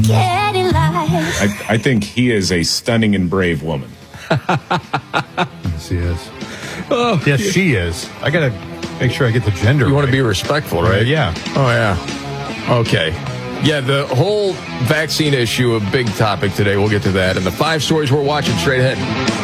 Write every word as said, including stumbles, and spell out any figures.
I, I think he is a stunning and brave woman. Yes, he is. Oh, yes, she is. I got to make sure I get the gender. You want right. to be respectful, right? Uh, yeah. Oh, yeah. Okay. Yeah, the whole vaccine issue, a big topic today. We'll get to that. And the five stories we're watching straight ahead.